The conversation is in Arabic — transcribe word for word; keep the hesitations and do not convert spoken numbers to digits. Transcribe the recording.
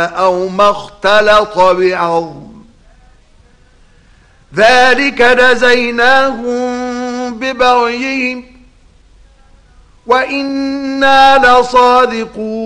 أو ما اختلط بعظم ذلك جزيناهم ببغيهم وإنا لصادقون.